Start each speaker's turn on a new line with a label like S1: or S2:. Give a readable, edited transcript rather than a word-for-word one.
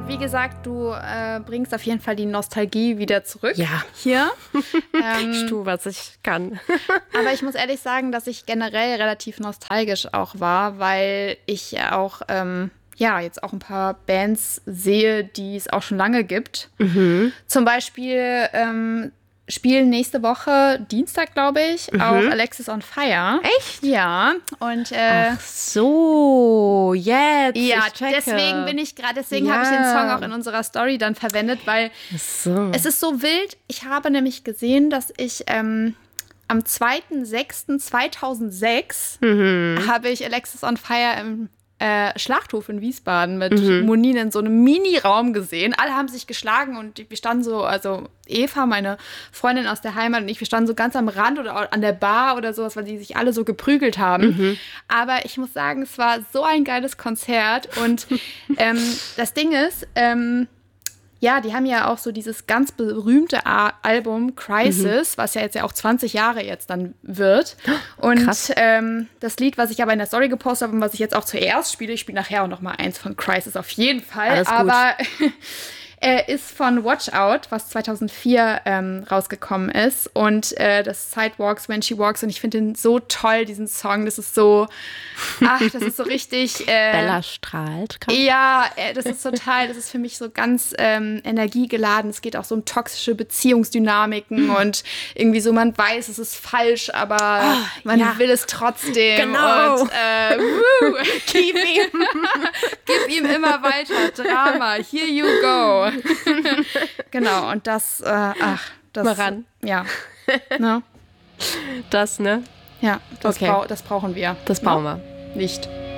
S1: wie gesagt, du bringst auf jeden Fall die Nostalgie wieder zurück.
S2: Ja.
S1: Hier.
S2: Ich tue, was ich kann.
S1: Aber ich muss ehrlich sagen, dass ich generell relativ nostalgisch auch war, weil ich auch jetzt auch ein paar Bands sehe, die es auch schon lange gibt. Zum Beispiel spielen nächste Woche, Dienstag, glaube ich, auch Alexis on Fire.
S2: Echt?
S1: Ja. Und
S2: Ach so, jetzt.
S1: ja,
S2: ich checke.
S1: deswegen habe ich den Song auch in unserer Story dann verwendet, weil
S2: So.
S1: es ist so wild. Ich habe nämlich gesehen, dass ich am 2.6.2006 habe ich Alexis on Fire im Schlachthof in Wiesbaden mit Monin in so einem Mini-Raum gesehen. Alle haben sich geschlagen und wir standen so, also Eva, meine Freundin aus der Heimat und ich, wir standen so ganz am Rand oder an der Bar oder sowas, weil die sich alle so geprügelt haben. Aber ich muss sagen, es war so ein geiles Konzert und das Ding ist, ja, die haben ja auch so dieses ganz berühmte Album Crisis, was ja jetzt ja auch 20 Jahre jetzt dann wird. Und das Lied, was ich aber in der Story gepostet habe und was ich jetzt auch zuerst spiele, ich spiele nachher auch noch mal eins von Crisis auf jeden Fall.
S2: Alles gut.
S1: Aber ist von Watch Out, was 2004 rausgekommen ist. Und das Sidewalks, When She Walks. Und ich finde den so toll, diesen Song. Das ist so, das ist so richtig.
S2: Bella strahlt.
S1: Ja, das ist für mich so ganz energiegeladen. Es geht auch so um toxische Beziehungsdynamiken und irgendwie so, man weiß, es ist falsch, aber man will es trotzdem.
S2: Genau.
S1: Und gib ihm immer weiter Drama. Here you go. Genau, und das, das.
S2: Mal ran.
S1: Ja.
S2: Das, ne?
S1: Ja,
S2: Okay.
S1: das brauchen wir.
S2: Das brauchen wir.
S1: Nicht.